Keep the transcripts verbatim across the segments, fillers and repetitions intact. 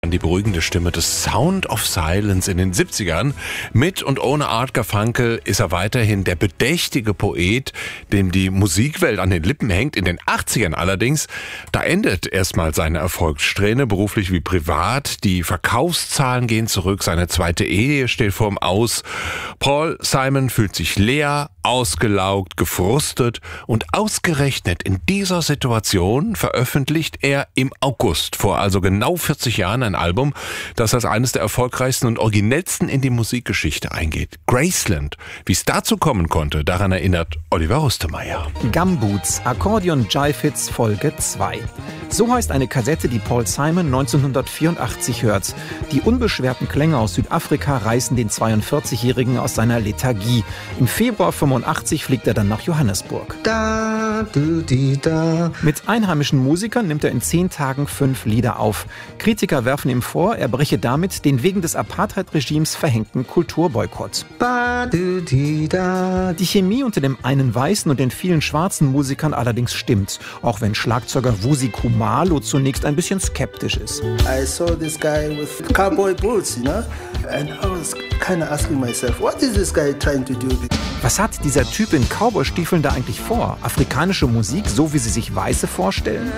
Die beruhigende Stimme des Sound of Silence in den siebzigern. Mit und ohne Art Garfunkel ist er weiterhin der bedächtige Poet, dem die Musikwelt an den Lippen hängt. In den achtzigern allerdings, da endet erstmal seine Erfolgssträhne, beruflich wie privat. Die Verkaufszahlen gehen zurück, seine zweite Ehe steht vorm Aus. Paul Simon fühlt sich leer, ausgelaugt, gefrustet und ausgerechnet in dieser Situation veröffentlicht er im August vor also genau vierzig Jahren ein Album, das als eines der erfolgreichsten und originellsten in die Musikgeschichte eingeht. Graceland. Wie es dazu kommen konnte, daran erinnert Oliver Rustemeyer. Gumboots, Akkordeon Jive Hits Folge zwei. So heißt eine Kassette, die Paul Simon neunzehnhundertvierundachtzig hört. Die unbeschwerten Klänge aus Südafrika reißen den zweiundvierzigjährigen aus seiner Lethargie. Im Februar fünfundachtzig fliegt er dann nach Johannesburg. Da, du, di, da. Mit einheimischen Musikern nimmt er in zehn Tagen fünf Lieder auf. Kritiker werfen ihm vor, er breche damit den wegen des Apartheid-Regimes verhängten Kulturboykott. Ba, du, di, da. Die Chemie unter dem einen weißen und den vielen schwarzen Musikern allerdings stimmt, auch wenn Schlagzeuger Wusi Khumalo zunächst ein bisschen skeptisch ist. I saw this guy with cowboy boots, you know, and I was kind of asking myself, what is this guy trying to do? Was hat dieser Typ in Cowboystiefeln da eigentlich vor? Afrikanische Musik, so wie sie sich Weiße vorstellen?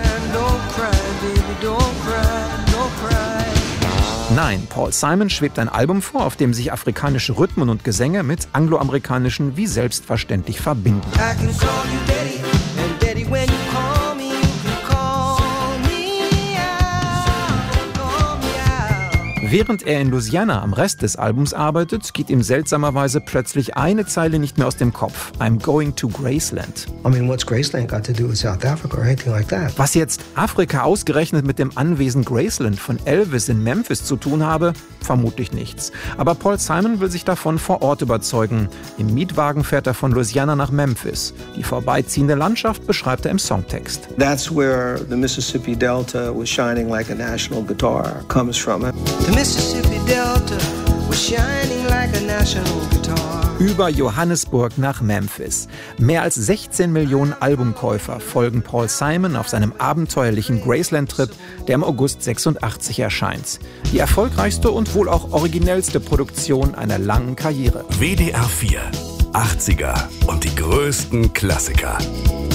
Nein, Paul Simon schwebt ein Album vor, auf dem sich afrikanische Rhythmen und Gesänge mit angloamerikanischen wie selbstverständlich verbinden. Während er in Louisiana am Rest des Albums arbeitet, geht ihm seltsamerweise plötzlich eine Zeile nicht mehr aus dem Kopf. I'm going to Graceland. I mean, what's Graceland got to do with South Africa or anything like that? Was jetzt Afrika ausgerechnet mit dem Anwesen Graceland von Elvis in Memphis zu tun habe, vermutlich nichts. Aber Paul Simon will sich davon vor Ort überzeugen. Im Mietwagen fährt er von Louisiana nach Memphis. Die vorbeiziehende Landschaft beschreibt er im Songtext. That's where the Mississippi Delta was shining like a national guitar comes from. The Mississippi Delta was shining like a national guitar. Über Johannesburg nach Memphis. Mehr als sechzehn Millionen Albumkäufer folgen Paul Simon auf seinem abenteuerlichen Graceland-Trip, der im August sechsundachtzig erscheint. Die erfolgreichste und wohl auch originellste Produktion einer langen Karriere. W D R vier, achtziger und die größten Klassiker.